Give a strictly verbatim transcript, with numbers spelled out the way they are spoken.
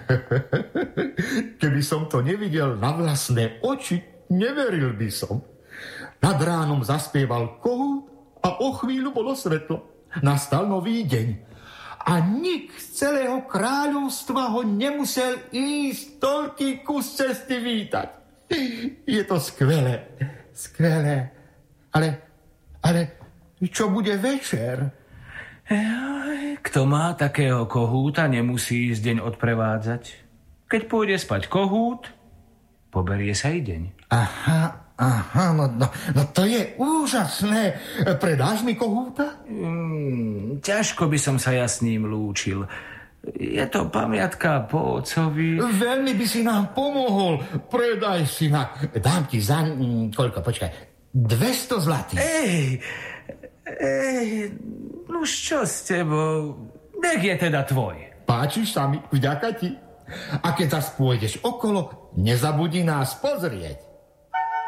Keby som to nevidel na vlastné oči, neveril by som. Nad ránom zaspieval kohút a o chvíľu bolo svetlo. Nastal nový deň. A nik z celého kráľovstva ho nemusel ísť toľký kus cesty vítať. Je to skvelé, skvelé. Ale, ale čo bude večer? Kto má takého kohúta, nemusí ísť deň odprevádzať. Keď pôjde spať kohút, poberie sa i deň. Aha, aha, no, no, no to je úžasné. Predáš mi kohúta? Mm, ťažko by som sa ja s ním lúčil. Je to pamiatka po otcovi. Veľmi by si nám pomohol. Predaj si ma. Dám ti za... Mm, koľko, počkaj. dvesto zlatých. Ej, ej, no čo s tebou? Nech je teda tvoj. Páčiš sa mi, vďaka ti. A keď zas pôjdeš okolo, nezabudni nás pozrieť.